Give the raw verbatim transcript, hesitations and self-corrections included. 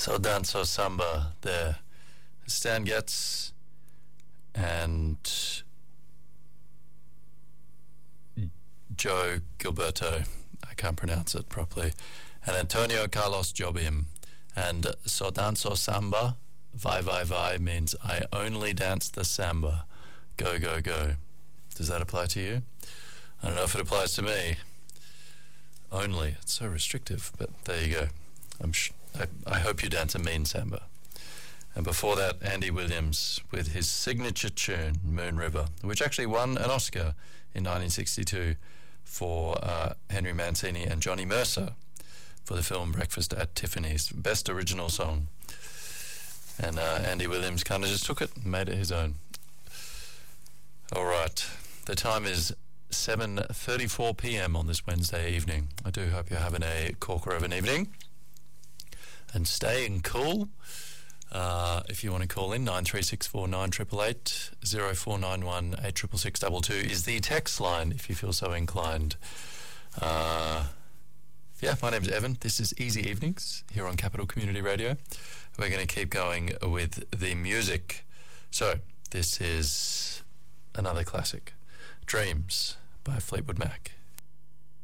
So Danso Samba there. Stan Getz and Joe Gilberto, I can't pronounce it properly, and Antonio Carlos Jobim. And So Danso Samba, vai vai vai, means I only dance the samba. Go, go, go. Does that apply to you? I don't know if it applies to me. Only. It's so restrictive, but there you go. I'm sh- I, I hope you dance a mean samba. And before that, Andy Williams with his signature tune, Moon River, which actually won an Oscar in nineteen sixty-two for uh, Henry Mancini and Johnny Mercer for the film Breakfast at Tiffany's, best original song. And uh, Andy Williams kind of just took it and made it his own. All right, the time is seven thirty-four p.m. on this Wednesday evening. I do hope you're having a corker of an evening and staying cool. Uh, if you want to call in, nine three six four nine eight eight eight, zero four nine one eight six six six two two is the text line if you feel so inclined. Uh, yeah, my name's Evan. This is Easy Evenings here on Capital Community Radio. We're going to keep going with the music. So, this is another classic, Dreams by Fleetwood Mac.